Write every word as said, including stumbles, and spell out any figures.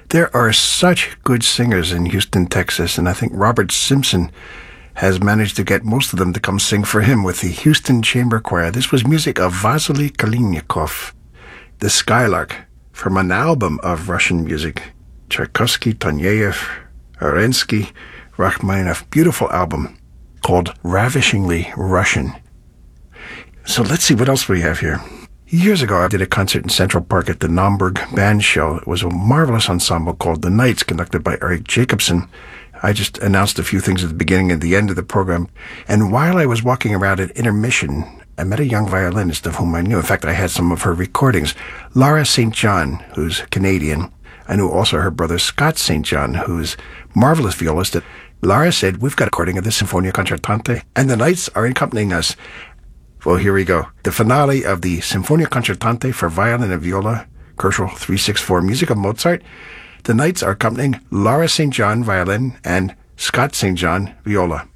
There are such good singers in Houston, Texas, and I think Robert Simpson has managed to get most of them to come sing for him with the Houston Chamber Choir. This was music of Vasily Kalinikov, the Skylark, from an album of Russian music. Tchaikovsky, Taneyev, Arensky, Rachmaninoff. Beautiful album called Ravishingly Russian. So let's see what else we have here. Years ago, I did a concert in Central Park at the Naumburg Band Show. It was a marvelous ensemble called The Knights, conducted by Eric Jacobson. I just announced a few things at the beginning and the end of the program. And while I was walking around at intermission, I met a young violinist of whom I knew. In fact, I had some of her recordings. Lara Saint John, who's Canadian. I knew also her brother Scott Saint John, who's marvelous violist. Lara said, we've got a recording of the Sinfonia Concertante, and the Knights are accompanying us. Well, here we go. The finale of the Sinfonia Concertante for violin and viola, Koerschel three sixty-four, music of Mozart. The Knights are accompanying Lara Saint John, violin, and Scott Saint John, viola.